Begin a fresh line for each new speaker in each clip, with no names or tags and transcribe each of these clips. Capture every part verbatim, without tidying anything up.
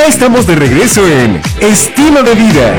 Ya estamos de regreso en Estilo de Vida.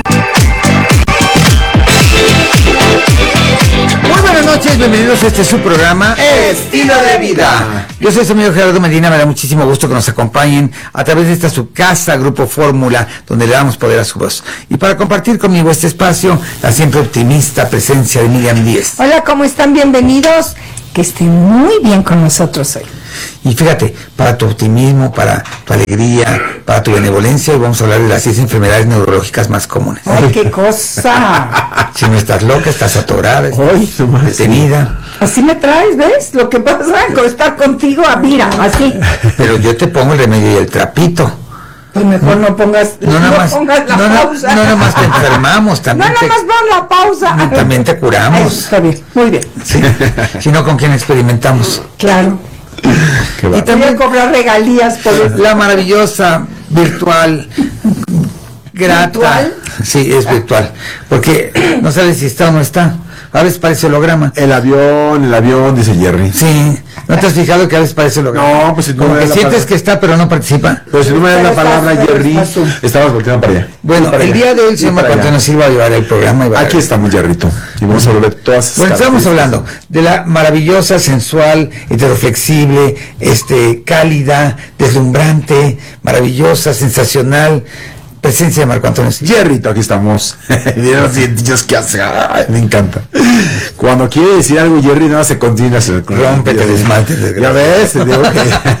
Muy buenas noches, bienvenidos a este su programa Estilo de Vida. Yo soy su amigo Gerardo Medina, me da muchísimo gusto que nos acompañen a través de esta su casa, Grupo Fórmula, donde le damos poder a su voz. Y para compartir conmigo este espacio, la siempre optimista presencia de Miriam Díez.
Hola, ¿cómo están? Bienvenidos. Que estén muy bien con nosotros hoy.
Y fíjate, para tu optimismo, para tu alegría, para tu benevolencia, hoy vamos a hablar de las seis enfermedades neurológicas más comunes.
¡Ay, qué cosa!
Si no estás loca, estás atorada, estás detenida.
Así me traes, ¿ves? Lo que pasa con estar contigo, ah, mira, así.
Pero yo te pongo el remedio y el trapito.
Pues mejor no pongas,
no,
no
más,
pongas la
no,
pausa.
No, no, más te enfermamos también.
No,
te,
nada más pon la pausa.
No, también te curamos.
Ay, está bien, muy bien.
Sí. Si no, ¿con quién experimentamos?
Claro.
Y también
cobrar regalías por eso.
La maravillosa, virtual, grata. ¿Virtual? Sí, es virtual. Porque no sabes si está o no está. A veces parece holograma.
El avión, el avión, dice Jerry.
Sí. ¿No te has fijado que a veces parece holograma?
No, pues si no
como
me
que
das
sientes
la
que está, pero no participa.
Pero si no me das la palabra, Jerry, estabas volteando para allá.
Bueno,
para
el
allá.
día de hoy se llama Cuando nos iba a llevar el programa. Y
Aquí estamos, Jerrito. Y vamos a hablar de todas esas
Bueno, estamos hablando de la maravillosa, sensual, heteroflexible, este, cálida, deslumbrante, maravillosa, sensacional presencia de Marco Antonio Silva.
Jerrito, aquí estamos. Vieron los dientillos que hace. Ay, me encanta. Cuando quiere decir algo, Jerry nada se continúa.
Rómpete, desmante.
Ya ves, te digo que...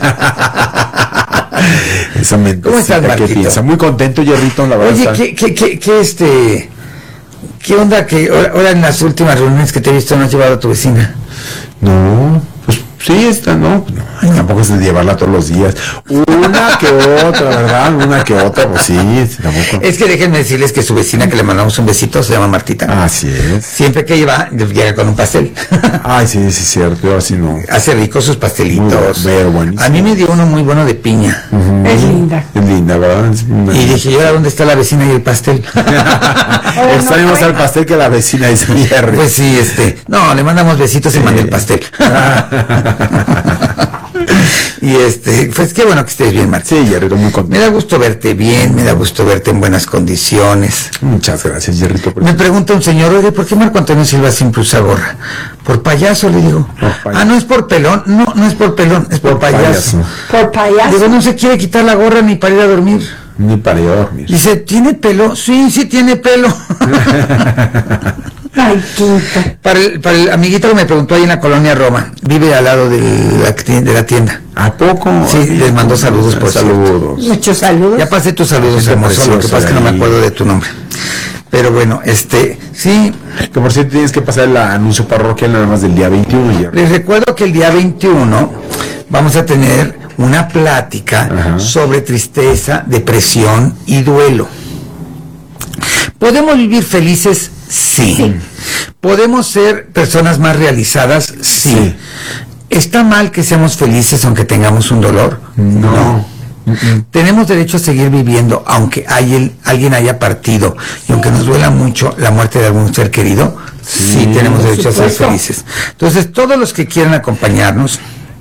Esa mentecita.
¿Cómo estás, Marquito?
¿Qué piensa? Muy contento, Jerrito, la verdad.
Oye,
está...
¿qué, qué, qué, qué, este... ¿Qué onda que ahora, ahora en las últimas reuniones que te he visto no has llevado a tu vecina?
No, pues sí, está, no, no ay, tampoco es de llevarla todos los días. Una que otra, ¿verdad? Una que otra, pues sí, tampoco.
Es que déjenme decirles que su vecina, que le mandamos un besito, se llama Martita.
Así es.
Siempre que lleva, llega con un pastel.
Ay, sí, sí, es cierto, yo así no.
Hace ricos sus pastelitos.
Muy buenísimo.
A mí me dio uno muy bueno de piña.
Uh-huh.
Es linda.
Es linda, ¿verdad? Es una...
Y dije, ¿y ahora dónde está la vecina y el pastel?
Extrañamos no al pastel que la vecina dice Jerry.
Pues sí, este, no, le mandamos besitos y sí. Manda el pastel. Y este, pues qué bueno que estés bien, Martín.
Sí, Jerrito, muy contento.
Me da gusto verte bien, me da gusto verte en buenas condiciones.
Muchas gracias, Jerrito.
Me pregunta un señor, oye, ¿por qué Marco Antonio Silva siempre usa gorra? ¿Por payaso? Le digo. Payaso. Ah, no es por pelón, no, no es por pelón, es por, por payaso. payaso.
Por payaso.
Digo, no se quiere quitar la gorra ni para ir a dormir.
Ni para ir a dormir.
Dice, ¿tiene pelo? Sí, sí tiene pelo.
Ay, quinta.
Para el, para el amiguito que me preguntó ahí en la colonia Roma, vive al lado de la, de la tienda.
¿A poco?
Sí, Ay, les mandó saludos por
saludos.
Cierto.
Muchos saludos.
Ya pasé tus saludos, hermoso, lo que pasa es que no me acuerdo de tu nombre. Pero bueno, este, sí.
Que por cierto tienes que pasar el anuncio parroquial nada más del día veintiuno. Ya.
Les recuerdo que el día veintiuno vamos a tener una plática Ajá. sobre tristeza, depresión y duelo. ¿Podemos vivir felices? Sí. sí. ¿Podemos ser personas más realizadas? Sí. sí. ¿Está mal que seamos felices aunque tengamos un dolor?
No.
no. Uh-uh. ¿Tenemos derecho a seguir viviendo aunque hay el, alguien haya partido y aunque nos duela mucho la muerte de algún ser querido? Sí, sí tenemos derecho a ser felices. Entonces, todos los que quieran acompañarnos,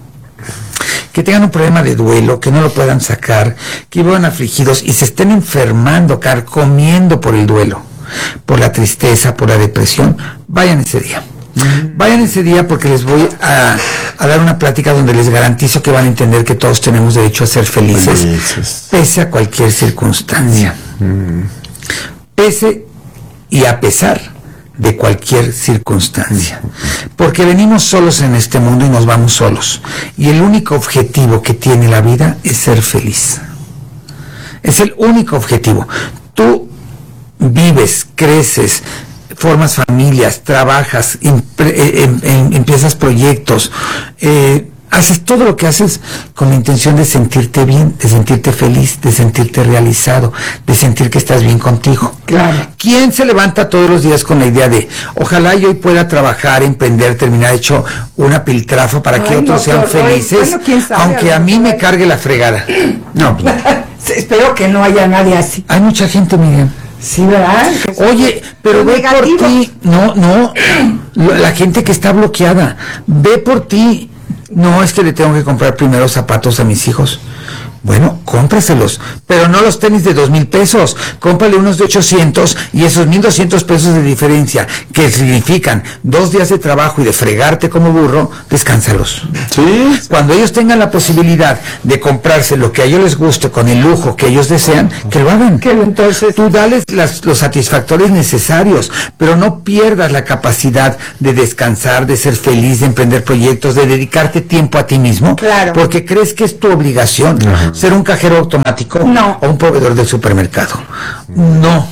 que tengan un problema de duelo, que no lo puedan sacar, que vivan afligidos y se estén enfermando, carcomiendo por el duelo, por la tristeza, por la depresión, vayan ese día. Mm. Vayan ese día porque les voy a, a dar una plática donde les garantizo que van a entender que todos tenemos derecho a ser felices, felices. Pese a cualquier circunstancia. Mm. Pese y a pesar de cualquier circunstancia. Porque venimos solos en este mundo y nos vamos solos. Y el único objetivo que tiene la vida es ser feliz. Es el único objetivo. Tú vives, creces, formas familias, trabajas, impre, eh, eh, empiezas proyectos, eh, haces todo lo que haces con la intención de sentirte bien, de sentirte feliz, de sentirte realizado, de sentir que estás bien contigo.
Claro.
¿Quién se levanta todos los días con la idea de ojalá yo hoy pueda trabajar, emprender, terminar hecho una piltrafa para Ay, que otros no, sean felices, bueno, sabe, aunque a mí me cargue la fregada?
No, pues, espero que no haya nadie así.
Hay mucha gente, Miguel.
Sí, ¿verdad?
Oye, pero ve negativo. Por ti. No, no. La gente que está bloqueada. Ve por ti. No, es que le tengo que comprar primero zapatos a mis hijos. Bueno, cómpraselos, pero no los tenis de dos mil pesos, cómprale unos de ochocientos y esos mil doscientos pesos de diferencia, que significan dos días de trabajo y de fregarte como burro, descánsalos.
Sí.
Cuando ellos tengan la posibilidad de comprarse lo que a ellos les guste con el lujo que ellos desean, que lo hagan.
Que entonces
Tú dales las, los satisfactores necesarios, pero no pierdas la capacidad de descansar, de ser feliz, de emprender proyectos, de dedicarte tiempo a ti mismo,
Claro.
porque crees que es tu obligación ser un cajero automático
No.
o un proveedor del supermercado. No,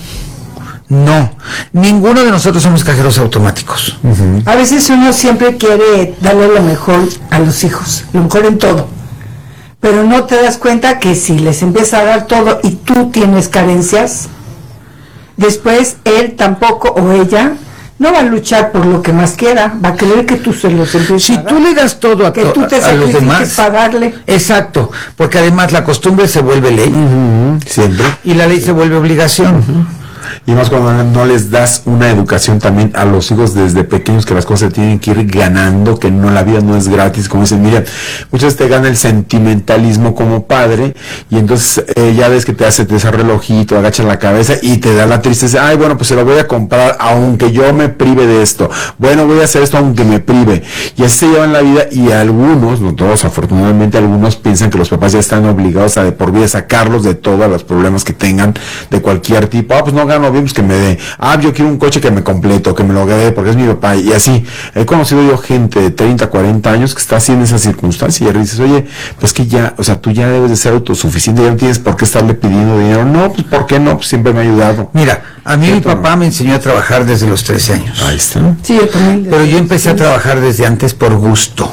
no. Ninguno de nosotros somos cajeros automáticos.
a veces uno siempre quiere darle lo mejor a los hijos, lo mejor en todo. Pero no te das cuenta que si les empieza a dar todo y tú tienes carencias, después él tampoco o ella no va a luchar por lo que más quiera, va a querer que tú se los empieces
Si
a dar.
tú le das todo a,
Que
to-
tú te
a los
sacrifiques
demás,
para darle.
exacto, porque además la costumbre se vuelve ley
Siempre.
y la ley se vuelve obligación.
Y más cuando no les das una educación también a los hijos desde pequeños, que las cosas se tienen que ir ganando, que no, la vida no es gratis, como dicen, mira, muchas veces te gana el sentimentalismo como padre, y entonces eh, ya ves que te hace ese relojito, agachas la cabeza y te da la tristeza, ay, bueno, pues se lo voy a comprar aunque yo me prive de esto, bueno, voy a hacer esto aunque me prive, y así se llevan la vida, y algunos, no todos, afortunadamente, algunos piensan que los papás ya están obligados a de por vida sacarlos de todos los problemas que tengan, de cualquier tipo. Ah, pues no gano bien, pues que me dé, ah, yo quiero un coche que me completo, que me lo dé porque es mi papá, y así. He conocido yo gente de treinta, cuarenta años que está así en esa circunstancia, y dices, oye, pues que ya, o sea, tú ya debes de ser autosuficiente, ya no tienes por qué estarle pidiendo dinero. No, pues ¿por qué no? Pues siempre me ha ayudado.
Mira, a mí mi
¿Cierto?
papá me enseñó a trabajar desde los trece años.
Ahí está.
Sí, yo también.
Pero yo empecé a trabajar desde antes por gusto,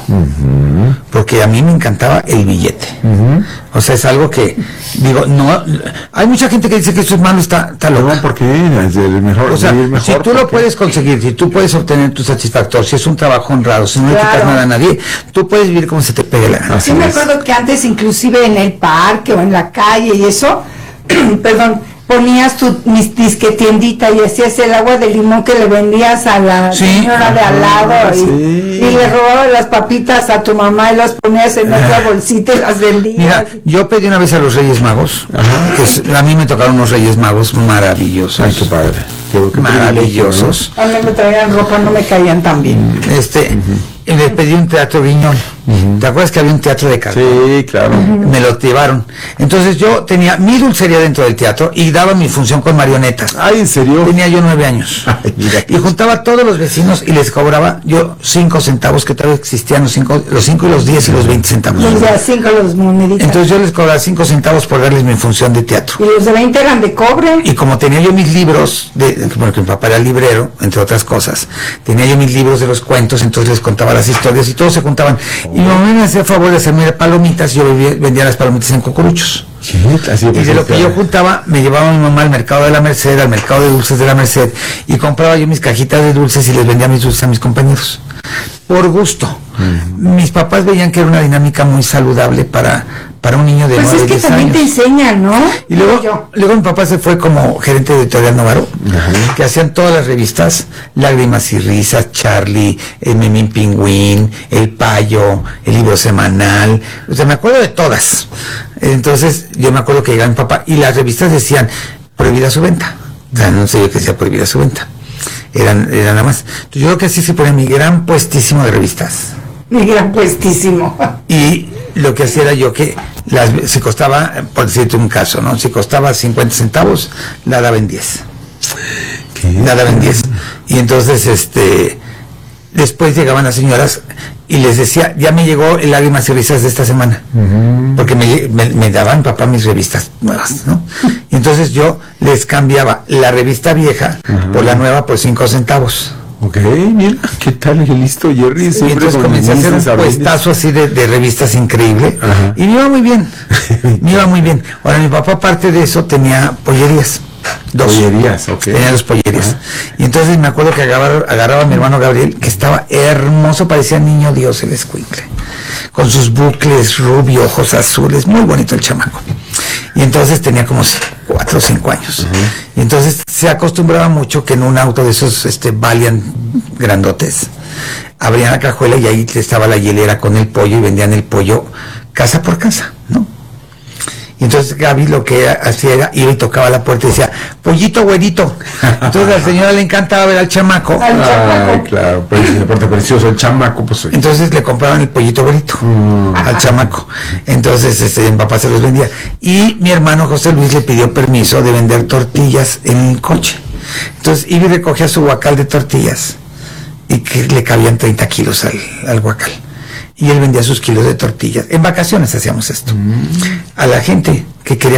porque a mí me encantaba el billete. O sea, es algo que, digo, no, hay mucha gente que dice que eso es malo, está, está loco.
No, porque es el mejor,
O sea,
vivir mejor,
si tú lo
porque-
puedes conseguir, si tú puedes obtener tu satisfactor, si es un trabajo honrado, si no le
Claro.
quitas nada a nadie, tú puedes vivir como se te pegue la gana.
Así
Sí me
es.
acuerdo que antes inclusive en el parque o en la calle y eso, perdón, ponías tu mis disque tiendita y hacías el agua de limón que le vendías a la
Sí.
señora de al lado y,
Sí.
y le robabas las papitas a tu mamá y las ponías en otra bolsita y las vendías.
Mira, yo pedí una vez a los Reyes Magos, que es- a mí me tocaron unos Reyes Magos maravillosos.
Ay, qué padre. Qué- qué
maravillosos.
A mí me traían ropa, no me caían tan bien.
Este, y le pedí un teatro Guiñol. ¿Te acuerdas que había un teatro de cartón?
Sí, claro.
Me lo llevaron. Entonces yo tenía mi dulcería dentro del teatro y daba mi función con marionetas.
Ay, ¿en serio?
Tenía yo nueve años.
Ay, mira.
Y juntaba a todos los vecinos y les cobraba yo cinco centavos, que todavía existían los cinco, los cinco y los diez y los veinte centavos.
Los de a cinco los moneditas.
Entonces yo les cobraba cinco centavos por darles mi función de teatro.
y los de veinte eran de cobre.
Y como tenía yo mis libros, de, porque mi papá era librero, entre otras cosas, tenía yo mis libros de los cuentos, entonces les contaba las historias y todos se juntaban. Y mi mamá me hacía favor de hacerme palomitas, yo vendía, vendía las palomitas en cucuruchos.
¿Qué? Así
Y de lo que yo juntaba, me llevaba mi mamá al mercado de la Merced, al mercado de dulces de la Merced, y compraba yo mis cajitas de dulces y les vendía mis dulces a mis compañeros. Por gusto. Mis papás veían que era una dinámica muy saludable para, para un niño de
Pues
nueve,
es que
diez
también
años.
te enseñan, ¿no?
Y luego,
Yo.
luego mi papá se fue como gerente de Editorial Novaro, que hacían todas las revistas, Lágrimas y Risas, Charlie, el Memín Pingüín, El Payo, el Libro Semanal, o sea, me acuerdo de todas. Entonces, yo me acuerdo que llegaba mi papá y las revistas decían, prohibida su venta. O sea, no sé yo qué decía prohibida su venta. Eran, eran nada más. Entonces, yo creo que así se ponía mi gran puestísimo de revistas.
Mi gran puestísimo.
Y lo que hacía era yo que las, si costaba, por decirte un caso, ¿no? Si costaba cincuenta centavos, la daba en diez. La daba en diez. Y entonces, este, después llegaban las señoras y les decía, ya me llegó el Lágrimas y Risas de esta semana. Porque me, me, me daban papá mis revistas nuevas, ¿no? Y entonces yo les cambiaba la revista vieja por la nueva por cinco centavos.
Ok, mira, ¿qué tal? Qué listo, Jerry.
Y
Siempre
entonces
con
comencé a hacer un
business awareness.
puestazo así de, de revistas increíble.
Ajá.
Y me iba muy bien. Me iba muy bien. Ahora, mi papá, aparte de eso, tenía pollerías. Dos.
Pollerías, ok.
Tenía dos pollerías.
Ajá.
Y entonces me acuerdo que agarraba, agarraba a mi hermano Gabriel, que estaba hermoso, parecía niño Dios el escuincle. Con sus bucles rubio, ojos azules, muy bonito el chamaco. Y entonces tenía como cuatro o cinco años. Uh-huh. Y entonces se acostumbraba mucho que en un auto de esos este, Valiant grandotes, abrían la cajuela y ahí estaba la hielera con el pollo y vendían el pollo casa por casa, ¿no? Y entonces Gaby lo que hacía era iba y tocaba la puerta y decía, pollito güerito. Entonces a la señora le encantaba ver al chamaco.
Al chamaco.
Ay, claro, pero el deporte precioso, el chamaco, pues.
Entonces le compraban el pollito güerito
Mm.
al chamaco. Entonces este, mi papá se los vendía. Y mi hermano José Luis le pidió permiso de vender tortillas en el coche. Entonces iba y recogía su guacal de tortillas y que le cabían treinta kilos al, al guacal. Y él vendía sus kilos de tortillas. En vacaciones hacíamos esto. Mm. A la gente que quería